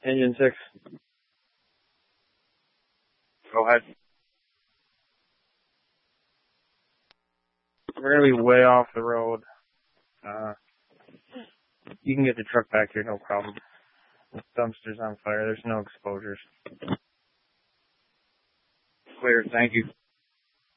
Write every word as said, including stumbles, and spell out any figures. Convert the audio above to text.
Engine six. Go ahead. We're going to be way off the road. Uh, you can get the truck back here, no problem. The dumpster's on fire. There's no exposures. Clear. Thank you.